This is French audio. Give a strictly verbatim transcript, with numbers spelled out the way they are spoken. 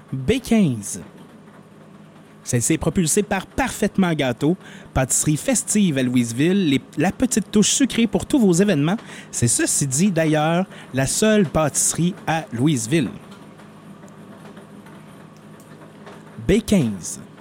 B quinze. Celle-ci est propulsée par Parfaitement Gâteau, pâtisserie festive à Louisville, les- la petite touche sucrée pour tous vos événements. C'est ceci dit d'ailleurs la seule pâtisserie à Louisville. B quinze.